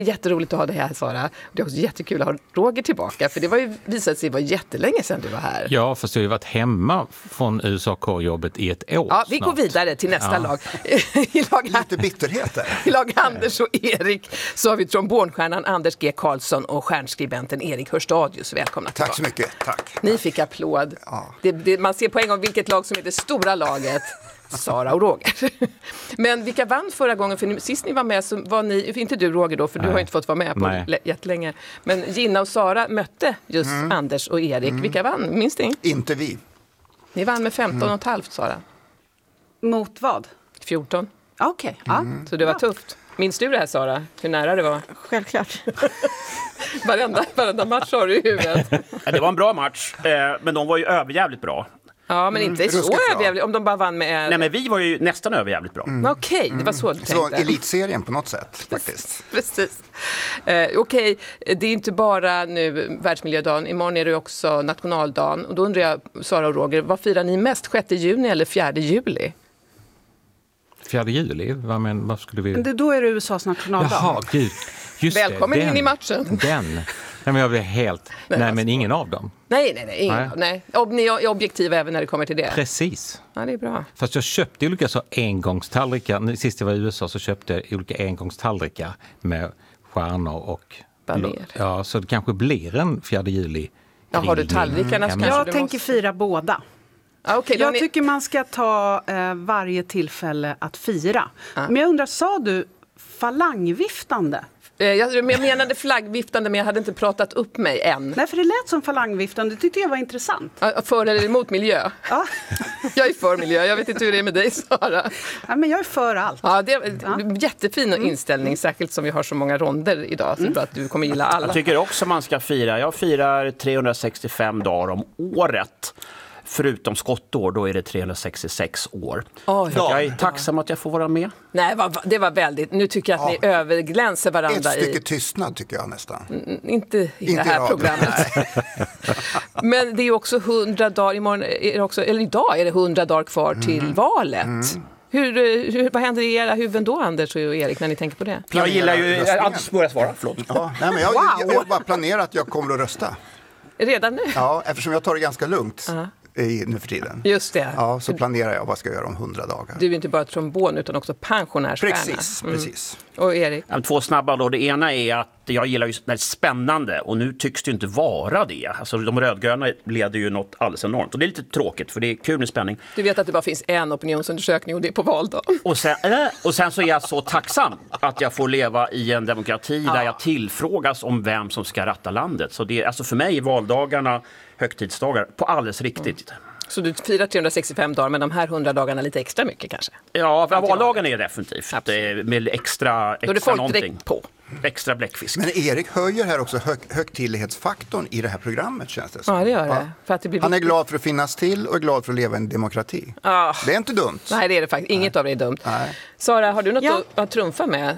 Jätteroligt att ha dig här, Sara. Det är också jättekul att ha Roger tillbaka, för det var ju visat sig vara jättelänge sedan du var här. Ja, fast du har ju varit hemma från USA-korrjobbet i ett år. Ja, vi snart. går vidare till nästa lag. Lite bitterhet där. I lag Anders och Erik så har vi trombonstjärnan Anders G. Karlsson och stjärnskribenten Erik Hörstadius. Välkomna tillbaka. Tack så mycket. Tack. Ni fick applåd. Ja. Man ser poäng om vilket lag som är det stora laget. Sara och Roger. Men vilka vann förra gången? För sist ni var med så var ni, inte du Roger då, för du har inte fått vara med på jättelänge. Men Gina och Sara mötte just Anders och Erik. Vilka vann? Minns ni? Inte vi. Ni vann med 15,5, Sara. Mot vad? 14. Okej. Ja. Så det var tufft. Minns du det här, Sara? Hur nära det var? Självklart. varenda match har du i huvudet. Ja, det var en bra match, men de var ju överjävligt bra. Ja, men inte så överjävligt om de bara vann med... Nej, men vi var ju nästan överjävligt bra. Okej, det var så du tänkte. Så elitserien på något sätt, faktiskt. Precis. Okej, det är inte bara nu världsmiljödagen. Imorgon är det också nationaldagen. Och då undrar jag, Sara och Roger, vad firar ni mest? 6 juni eller 4 juli? 4 juli? Vad skulle vi... Då är det USAs nationaldag. Jaha, gud. Just Välkommen det, in i matchen. Nej, men jag blir helt... Nej, men ingen av dem. Nej. Ni är objektiva även när det kommer till det. Precis. Ja, det är bra. Fast jag köpte olika så engångstallrikar. Sist jag var i USA så köpte jag olika engångstallrikar med stjärnor och... Baner. Ja, så det kanske blir en 4 juli. Ja, har du tallrikarna så kanske Jag tänker fira båda. Jag tycker man ska ta varje tillfälle att fira. Men jag undrar, sa du falangviftande? Jag menade flaggviftande, men jag hade inte pratat upp mig än. Nej, för det lät som falangviftande. Det tyckte jag var intressant. För eller emot miljö? Ja. Jag är för miljö. Jag vet inte hur det är med dig, Sara. Ja, men jag är för allt. Ja, det är jättefin inställning, särskilt som vi har så många ronder idag. Så att du kommer gilla alla. Jag tycker också man ska fira. Jag firar 365 dagar om året. Förutom skottår, då är det 366 år. Jag är tacksam att jag får vara med. Nej, det var väldigt... Nu tycker jag att ni överglänser varandra. Ett stycke tystnad tycker jag nästan. Inte i det här programmet. Men det är också 100 dagar, imorgon är det också, eller idag är det 100 dagar kvar till valet. Vad händer i era huvuden då, Anders och Erik, när ni tänker på det? Jag gillar ju... Anders börjar svara, förlåt. Ja, nej, men jag bara planerar att jag kommer att rösta. Redan nu? Ja, eftersom jag tar det ganska lugnt nu för tiden. Just det. Ja, så planerar jag vad ska jag göra om 100 dagar. Du är inte bara trombon utan också pensionärsstjärna. Precis. Och Erik? 2 snabba då. Det ena är att jag gillar ju när det är spännande och nu tycks det inte vara det. Alltså de rödgröna leder ju något alldeles enormt och det är lite tråkigt för det är kul med spänning. Du vet att det bara finns en opinionsundersökning och det är på valdag. Och sen så är jag så tacksam att jag får leva i en demokrati där jag tillfrågas om vem som ska ratta landet. Så det är, alltså för mig är valdagarna högtidsdagar på alldeles riktigt. Så du firar 365 dagar, men de här 100 dagarna lite extra mycket kanske? Ja, valdagen är definitivt. Med extra då är det folk någonting. direkt på. Extra bläckfisk. Men Erik höjer här också högtidlighetsfaktorn i det här programmet, känns det som. Ja, det gör det. För att det blir Han är glad för att finnas till och är glad för att leva i en demokrati. Det är inte dumt. Nej, det är det faktiskt. Inget av det är dumt. Nej. Sara, har du något att trumfa med?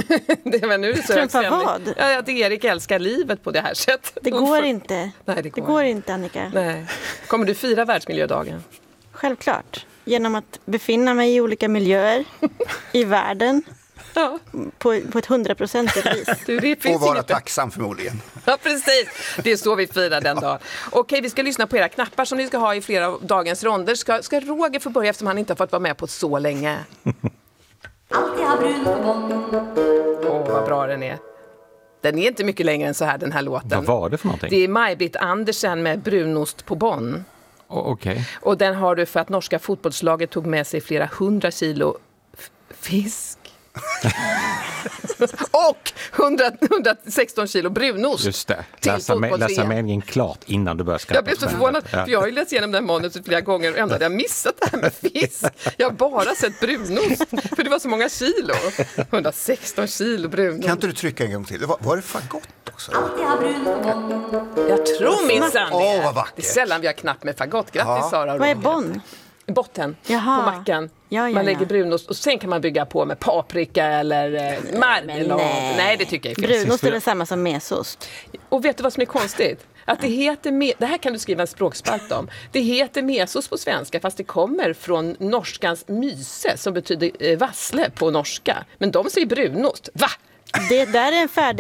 Trumfa vad? Ja, att Erik älskar livet på det här sättet. Det går inte. Nej, det går inte, Annika. Nej. Kommer du fira världsmiljödagen? Självklart. Genom att befinna mig i olika miljöer i världen. Ja. På ett 100% vis. Och vara tacksam förmodligen. Ja, precis. Det är så vi firar den dagen. Okej, vi ska lyssna på era knappar som ni ska ha i flera av dagens ronder. Ska Roger få börja eftersom han inte har fått vara med på så länge? Alltid har brun på Bonn. Vad bra den är. Den är inte mycket längre än så här, den här låten. Vad var det för någonting? Det är Maj-Britt Andersen med Brunost på Bonn. Okej. Och den har du för att norska fotbollslaget tog med sig flera 100 kilo fisk. Och 116 kilo brunost. Just det. Läsa meningen klart innan du börjar skratta. Jag blev så förvånad, för jag har ju läst igenom den manuset flera gånger och ändå hade jag missat det här med fisk. Jag har bara sett brunost, för det var så många kilo. 116 kilo brunost. Kan inte du trycka en gång till? Var det fagott också? Alltid har brun på Bonn. Jag tror minsann det. Vad vackert. Det är sällan vi har knappt med fagott. Grattis, Sara. Vad är Bonn? Botten på mackan. Ja. Man lägger brunost och sen kan man bygga på med paprika eller marmelad. Nej, det tycker jag är fel. Brunost är väl samma som mesost. Och vet du vad som är konstigt? Att det heter det här kan du skriva en språkspalt om. Det heter mesost på svenska fast det kommer från norskans myse som betyder vassle på norska. Men de säger brunost. Va? Det där är en färdig